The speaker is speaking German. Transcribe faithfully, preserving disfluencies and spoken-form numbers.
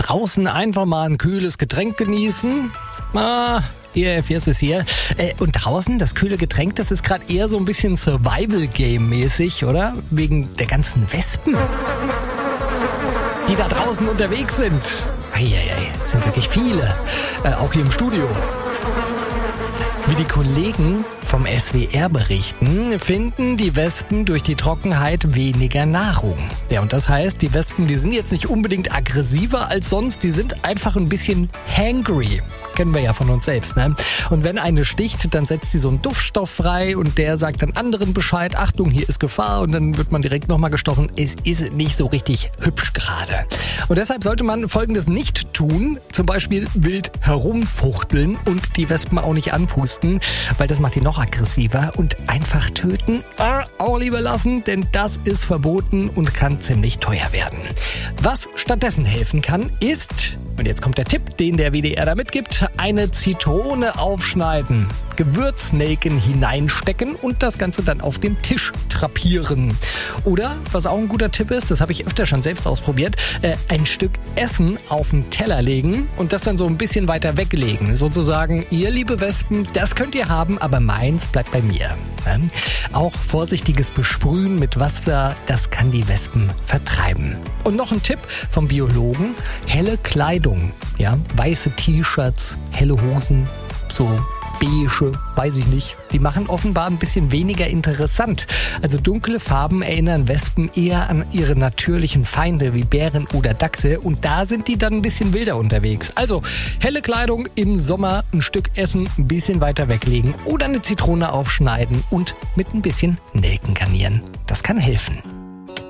draußen einfach mal ein kühles Getränk genießen. Ah, hier, Fiers ist hier. Äh, und draußen, das kühle Getränk, das ist gerade eher so ein bisschen Survival-Game-mäßig, oder? Wegen der ganzen Wespen, die da draußen unterwegs sind. Eieiei, sind wirklich viele. Äh, auch hier im Studio. Wie die Kollegen vom S W R berichten, finden die Wespen durch die Trockenheit weniger Nahrung. Ja, und das heißt, die Wespen, die sind jetzt nicht unbedingt aggressiver als sonst, die sind einfach ein bisschen hangry. Kennen wir ja von uns selbst, ne? Und wenn eine sticht, dann setzt sie so einen Duftstoff frei und der sagt dann anderen Bescheid, Achtung, hier ist Gefahr, und dann wird man direkt nochmal gestochen. Es ist nicht so richtig hübsch gerade. Und deshalb sollte man Folgendes nicht tun, zum Beispiel wild herumfuchteln und die Wespen auch nicht anpusten, weil das macht die noch aggressiver, und einfach töten, äh, auch lieber lassen, denn das ist verboten und kann ziemlich teuer werden. Was stattdessen helfen kann, ist, und jetzt kommt der Tipp, den der W D R da mitgibt, eine Zitrone aufschneiden, Gewürznelken hineinstecken und das Ganze dann auf dem Tisch drapieren. Oder, was auch ein guter Tipp ist, das habe ich öfter schon selbst ausprobiert, äh, ein Stück Essen auf den Teller legen und das dann so ein bisschen weiter weglegen. Sozusagen, ihr liebe Wespen, das könnt ihr haben, aber meins bleibt bei mir. Ähm, auch vorsichtiges Besprühen mit Wasser, das kann die Wespen vertreiben. Und noch ein Tipp vom Biologen, helle Kleidung. Ja, weiße T-Shirts, helle Hosen, so beige, weiß ich nicht. Die machen offenbar ein bisschen weniger interessant. Also dunkle Farben erinnern Wespen eher an ihre natürlichen Feinde wie Bären oder Dachse, und da sind die dann ein bisschen wilder unterwegs. Also helle Kleidung im Sommer, ein Stück Essen ein bisschen weiter weglegen oder eine Zitrone aufschneiden und mit ein bisschen Nelken garnieren. Das kann helfen.